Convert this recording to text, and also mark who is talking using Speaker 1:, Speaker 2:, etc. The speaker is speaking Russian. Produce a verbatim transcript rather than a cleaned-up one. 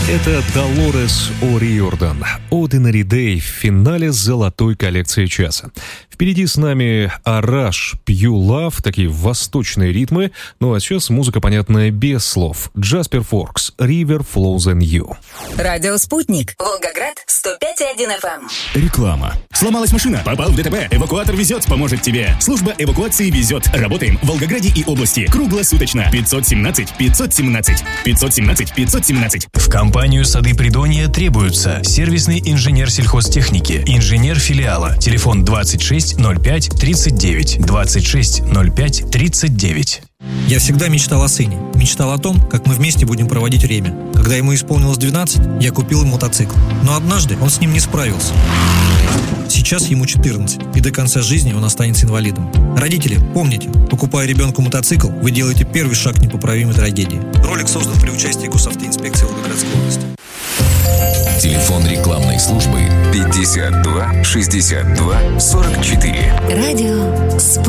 Speaker 1: Это Долорес О'Риордан, Ordinary Day в финале золотой коллекции часа. Впереди с нами Араш, Pure Love, такие восточные ритмы. Ну а сейчас музыка, понятная без слов. Джаспер Форкс, River Flows in You.
Speaker 2: Радио «Спутник», Волгоград, сто пять и один эф эм.
Speaker 3: Реклама. Сломалась машина? Попал в ДТП? Эвакуатор везет, поможет тебе. Служба эвакуации везет. Работаем в Волгограде и области. Круглосуточно. пятьсот семнадцать пятьсот семнадцать. пятьсот семнадцать пятьсот семнадцать.
Speaker 4: В компанию «Сады Придонья» требуются сервисный инженер сельхозтехники, инженер филиала. Телефон двадцать шесть ноль пять тридцать девять. двадцать шесть ноль пять тридцать девять.
Speaker 5: Я всегда мечтал о сыне. Мечтал о том, как мы вместе будем проводить время. Когда ему исполнилось двенадцать, я купил ему мотоцикл. Но однажды он с ним не справился. Сейчас ему четырнадцать, и до конца жизни он останется инвалидом. Родители, помните, покупая ребенку мотоцикл, вы делаете первый шаг к непоправимой трагедии. Ролик создан при участии Госавтоинспекции Волгоградской области.
Speaker 6: Телефон рекламной службы пятьдесят два шестьдесят два сорок четыре.
Speaker 2: Радио «Спутник».